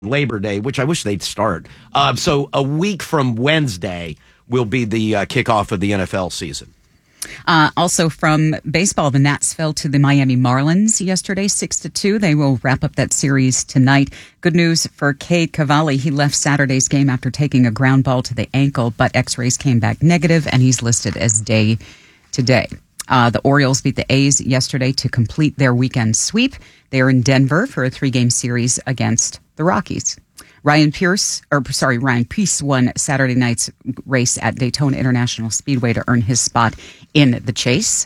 Labor Day, which I wish they'd start. So a week from Wednesday will be the kickoff of the NFL season. Also from baseball, the Nats fell to the Miami Marlins yesterday, 6-2. They will wrap up that series tonight. Good news for Cade Cavalli. He left Saturday's game after taking a ground ball to the ankle, but x-rays came back negative, and he's listed as day to day. The Orioles beat the A's yesterday to complete their weekend sweep. They are in Denver for a 3-game series against the Rockies. Ryan Peace won Saturday night's race at Daytona International Speedway to earn his spot in the chase.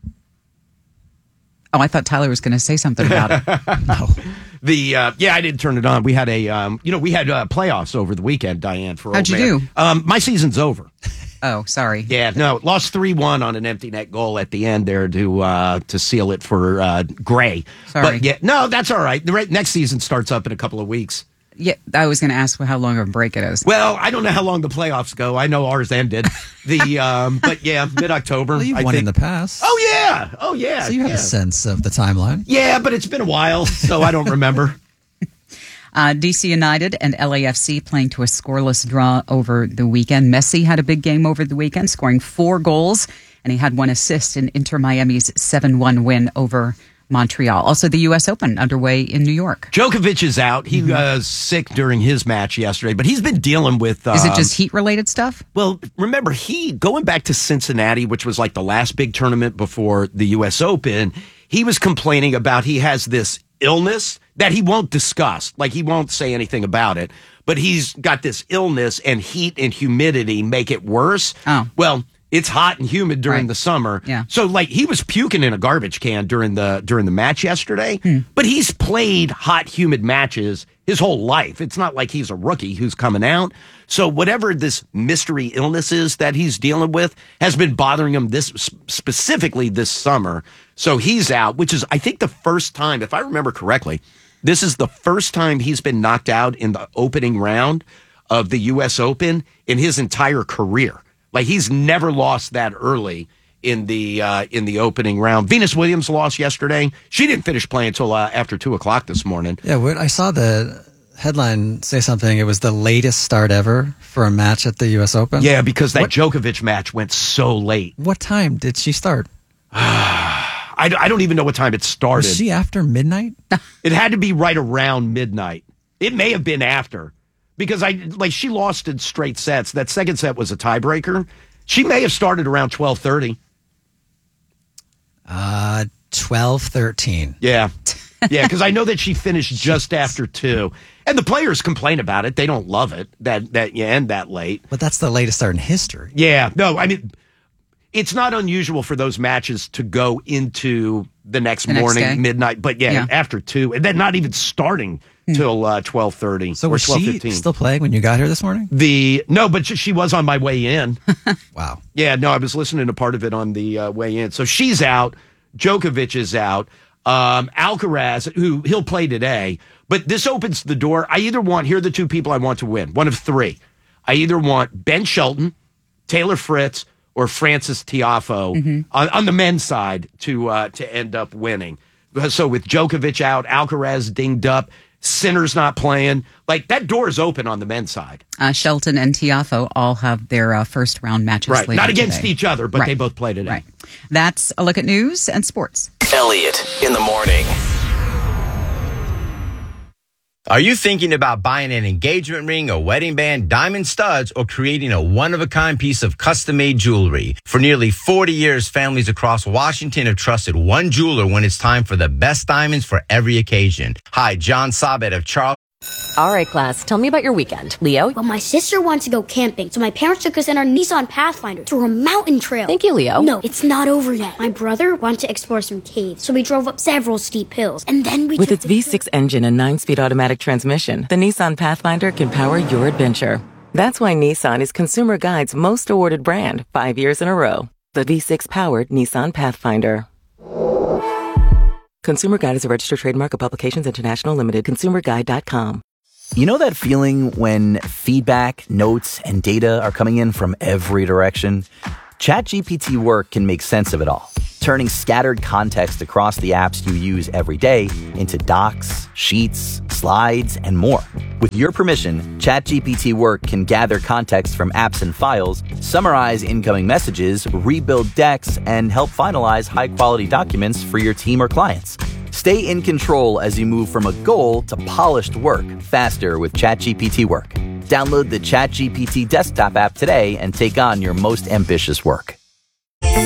Oh, I thought Tyler was going to say something about it. No. I didn't turn it on. We had playoffs over the weekend, Diane. How'd you do? My season's over. Oh, sorry. Yeah, no, lost 3-1 on an empty net goal at the end there to seal it for Gray. Sorry. But yeah, no, that's all right. The next season starts up in a couple of weeks. Yeah, I was going to ask how long of a break it is. Well, I don't know how long the playoffs go. I know ours ended. But yeah, mid-October. Well, you've won in the past. Oh yeah. So you have a sense of the timeline. Yeah, but it's been a while, so I don't remember. DC United and LAFC playing to a scoreless draw over the weekend. Messi had a big game over the weekend, scoring 4 goals, and he had 1 assist in Inter Miami's 7-1 win over Montreal. Also, the U.S. Open underway in New York. Djokovic is out. He was sick during his match yesterday, but he's been dealing with... Is it just heat-related stuff? Well, remember, going back to Cincinnati, which was like the last big tournament before the U.S. Open, he was complaining about he has this illness that he won't discuss. Like, he won't say anything about it, but he's got this illness, and heat and humidity make it worse. Oh. Well, it's hot and humid during the summer. Yeah. So, like, he was puking in a garbage can during the match yesterday, but he's played hot, humid matches his whole life. It's not like he's a rookie who's coming out. So whatever this mystery illness is that he's dealing with has been bothering him specifically this summer. So he's out, which is, I think, the first time, if I remember correctly, this is the first time he's been knocked out in the opening round of the U.S. Open in his entire career. Like, he's never lost that early in the opening round. Venus Williams lost yesterday. She didn't finish playing until after 2:00 this morning. Yeah, I saw the headline say something. It was the latest start ever for a match at the U.S. Open. Yeah, because that Djokovic match went so late. What time did she start? I don't even know what time it started. Was she after midnight? It had to be right around midnight. It may have been after. Because she lost in straight sets. That second set was a tiebreaker. She may have started around 12:30. 12:13. Yeah. Yeah, because I know that she finished just after 2. And the players complain about it. They don't love it that you end that late. But that's the latest start in history. Yeah. No, I mean, it's not unusual for those matches to go into the next morning, midnight. But yeah, after 2. And then not even starting till 12:30. So was she still playing when you got here this morning? No, but she was on my way in. Wow. Yeah, no, I was listening to part of it on the way in. So she's out. Djokovic is out. Alcaraz, who he'll play today, but this opens the door. Here are the 2 people I want to win. One of 3. I either want Ben Shelton, Taylor Fritz, or Francis Tiafoe on the men's side to end up winning. So with Djokovic out, Alcaraz dinged up, Sinner's not playing. Like, that door is open on the men's side. Shelton and Tiafoe all have their first round matches later Not against today. each other, but they both play today. Right. That's a look at news and sports. Elliot in the morning. Are you thinking about buying an engagement ring, a wedding band, diamond studs, or creating a one-of-a-kind piece of custom-made jewelry? For nearly 40 years, families across Washington have trusted one jeweler when it's time for the best diamonds for every occasion. Hi, John Sabet of Charles. All right, class, tell me about your weekend. Leo? Well, my sister wants to go camping, so my parents took us in our Nissan Pathfinder through a mountain trail. Thank you, Leo. No, it's not over yet. My brother wanted to explore some caves, so we drove up several steep hills, and then we With its V6 engine and 9-speed automatic transmission, the Nissan Pathfinder can power your adventure. That's why Nissan is Consumer Guide's most awarded brand 5 years in a row. The V6-powered Nissan Pathfinder. Consumer Guide is a registered trademark of Publications International Limited. ConsumerGuide.com. You know that feeling when feedback, notes, and data are coming in from every direction? ChatGPT Work can make sense of it all, turning scattered context across the apps you use every day into docs, sheets, slides, and more. With your permission, ChatGPT Work can gather context from apps and files, summarize incoming messages, rebuild decks, and help finalize high-quality documents for your team or clients. Stay in control as you move from a goal to polished work faster with ChatGPT Work. Download the ChatGPT desktop app today and take on your most ambitious work.